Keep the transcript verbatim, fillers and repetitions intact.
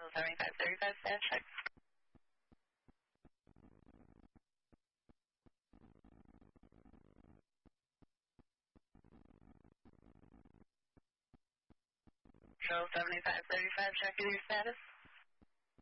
seventy-five thirty-five, status check. Control seventy-five thirty-five, checking your status.